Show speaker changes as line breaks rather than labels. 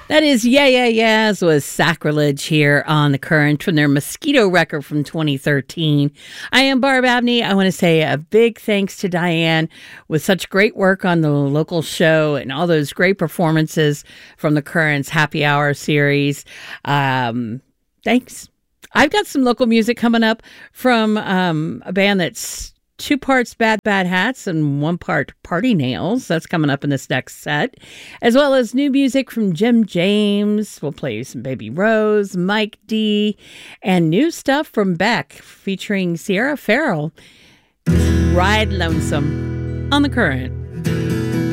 That is Yeah Yeah Yeahs was Sacrilege here on The Current from their Mosquito record from 2013. I am Barb Abney. I want to say a big thanks to Diane with such great work on the local show and all those great performances from The Current's Happy Hour series. Thanks. I've got some local music coming up from a band that's 2 parts Bad Bad Hats and 1 part Party Nails. That's coming up in this next set. As well as new music from Jim James. We'll play some Baby Rose, Mike D, and new stuff from Beck featuring Sierra Farrell. Ride Lonesome on The Current.